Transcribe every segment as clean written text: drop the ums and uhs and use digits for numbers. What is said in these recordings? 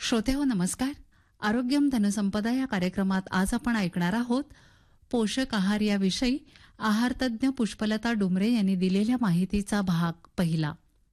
श्रोतेहो नमस्कार. आरोग्यम धनसंपदा या कार्यक्रमात आज आपण ऐकणार आहोत पोषक आहार याविषयी आहारतज्ञ पुष्पलता डुमरे यांनी दिलेल्या माहितीचा भाग पहिला.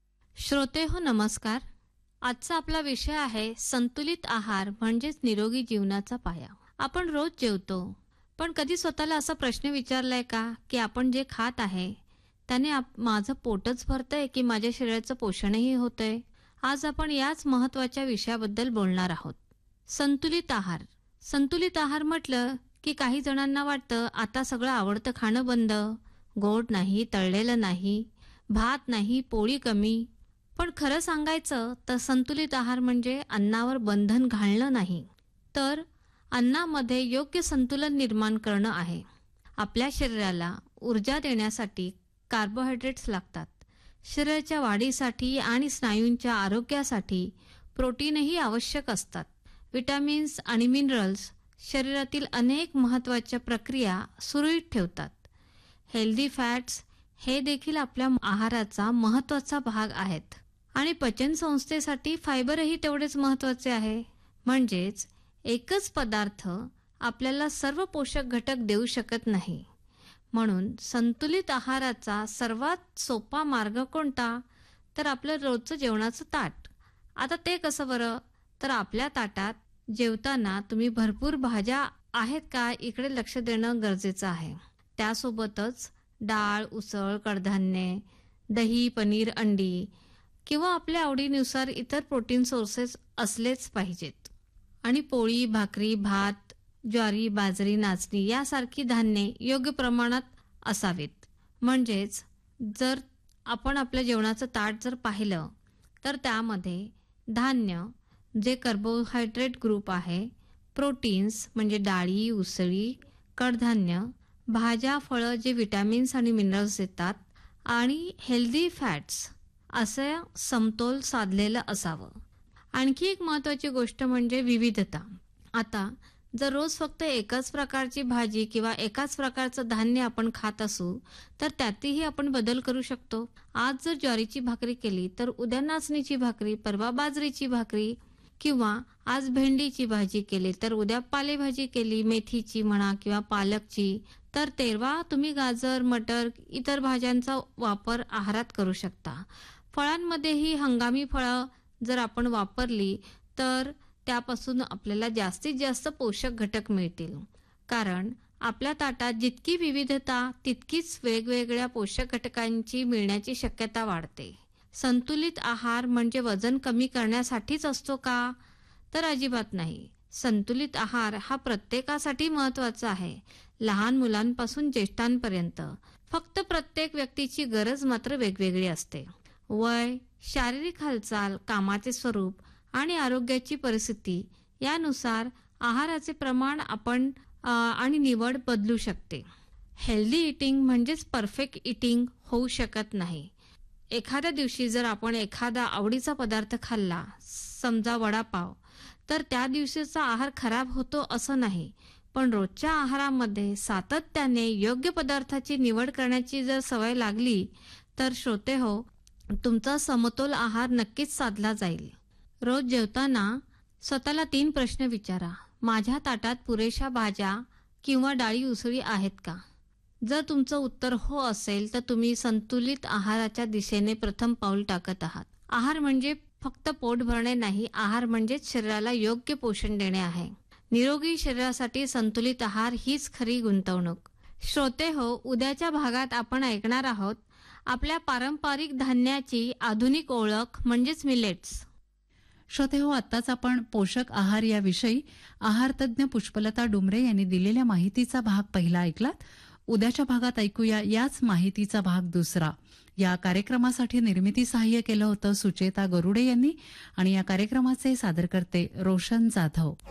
श्रोते हो नमस्कार. आजचा आपला विषय आहे संतुलित आहार म्हणजेच निरोगी जीवनाचा पाया. आपण रोज जेवतो, पण कधी स्वतःला असा प्रश्न विचारलाय का की आपण जे खात आहे त्याने माझं पोटच भरतंय की माझ्या शरीराचं पोषणही होतंय? आज आपण याच महत्त्वाच्या विषयाबद्दल बोलणार आहोत. संतुलित आहार. संतुलित आहार म्हटलं की काही जणांना वाटतं आता सगळं आवडतं खाणं बंद, गोड नाही, तळलेलं नाही, भात नाही, पोळी कमी. पण खरं सांगायचं तर संतुलित आहार म्हणजे अन्नावर बंधन घालणं नाही, तर अन्नामध्ये योग्य संतुलन निर्माण करणं आहे. आपल्या शरीराला ऊर्जा देण्यासाठी कार्बोहायड्रेट्स लागतात. शरीराच्या वाढीसाठी आणि स्नायूंच्या आरोग्यासाठी प्रोटीनही आवश्यक असतात. विटॅमिन्स आणि मिनरल्स शरीरातील अनेक महत्त्वाच्या प्रक्रिया सुरळीत ठेवतात. हेल्दी फॅट्स हे देखील आपल्या आहाराचा महत्त्वाचा भाग आहेत. आणि पचनसंस्थेसाठी फायबरही तेवढेच महत्त्वाचे आहे. म्हणजेच एकच पदार्थ आपल्याला सर्व पोषक घटक देऊ शकत नाही. म्हणून संतुलित आहाराचा सर्वात सोपा मार्ग कोणता? तर आपलं रोजचं जेवणाचं ताट. आता ते कसं बरं? तर आपल्या ताटात जेवताना तुम्ही भरपूर भाज्या आहेत का इकडे लक्ष देणं गरजेचं आहे. त्यासोबतच डाळ, उसळ, कडधान्ये, दही, पनीर, अंडी किंवा आपल्या आवडीनुसार इतर प्रोटीन सोर्सेस असलेच पाहिजेत. आणि पोळी, भाकरी, भात, ज्वारी, बाजरी, नाचणी यासारखी धान्ये योग्य प्रमाणात असावीत. म्हणजेच जर आपण आपल्या जेवणाचं ताट जर पाहिलं तर त्यामध्ये धान्य जे कार्बोहायड्रेट ग्रुप आहे, प्रोटीन्स म्हणजे डाळी, उसळी, कडधान्य, भाज्या, फळं जे विटॅमिन्स आणि मिनरल्स देतात आणि हेल्दी फॅट्स असं समतोल साधलेलं असावं. आणखी एक महत्त्वाची गोष्ट म्हणजे विविधता. आता जर रोज फक्त एकाच प्रकारची भाजी किंवा एकाच प्रकारचं धान्य आपण खात असू तर त्यातही आपण बदल करू शकतो. आज जर ज्वारीची भाकरी केली तर उद्या नाचणीची भाकरी, परवा बाजरीची भाकरी, किंवा आज भेंडीची भाजी केली तर उद्या पालेभाजी केली, मेथीची म्हणा किंवा पालकची, तर तेरवा तुम्ही गाजर, मटर, इतर भाज्यांचा वापर आहारात करू शकता. फळांमध्येही हंगामी फळं जर आपण वापरली तर त्यापासून आपल्याला जास्तीत जास्त पोषक घटक मिळतील. कारण आपल्या ताटात जितकी विविधता तितकीच वेगवेगळ्या पोषक घटकांची मिळण्याची शक्यता वाढते. संतुलित आहार म्हणजे वजन कमी करण्यासाठीच असतो का? तर अजिबात नाही. संतुलित आहार हा प्रत्येकासाठी महत्त्वाचा आहे, लहान मुलांपासून ज्येष्ठांपर्यंत. फक्त प्रत्येक व्यक्तीची गरज मात्र वेगवेगळी असते. वय, शारीरिक हालचाल, कामाचे स्वरूप आणि आरोग्याची परिस्थिती यानुसार आहाराचे प्रमाण आपण आणि निवड बदलू शकते. हेल्दी इटिंग म्हणजेच परफेक्ट इटिंग होऊ शकत नाही. एखाद्या दिवशी जर आपण एखादा आवडीचा पदार्थ खाल्ला, समजा वडापाव, तर त्या दिवशीचा आहार खराब होतो असं नाही. पण रोजच्या आहारामध्ये सातत्याने योग्य पदार्थाची निवड करण्याची जर सवय लागली तर श्रोते हो, तुमचा समतोल आहार नक्कीच साधला जाईल. रोज जेवताना स्वतःला 3 प्रश्न विचारा. माझ्या ताटात पुरेशा भाज्या किंवा डाळी उसळी आहेत का? जर तुमचं उत्तर हो असेल तर तुम्ही संतुलित आहाराच्या दिशेने प्रथम पाऊल टाकत आहात. आहार म्हणजे फक्त पोट भरणे नाही, आहार म्हणजेच शरीराला योग्य पोषण देणे आहे. निरोगी शरीरासाठी संतुलित आहार हीच खरी गुंतवणूक. श्रोते हो, उद्याच्या भागात आपण ऐकणार आहोत आपल्या पारंपरिक धान्याची आधुनिक ओळख म्हणजेच मिलेट्स. श्रोते हो, आत्ताच आपण पोषक आहार याविषयी आहारतज्ञ पुष्पलता डुमरे यांनी दिलेल्या माहितीचा भाग पहिला ऐकलात. उद्याच्या भागात ऐकूया याच माहितीचा भाग दुसरा. या कार्यक्रमासाठी निर्मिती सहाय्य केलं होतं सुचेता गरुडे यांनी आणि या कार्यक्रमाचे सादरकर्ते रोशन जाधव.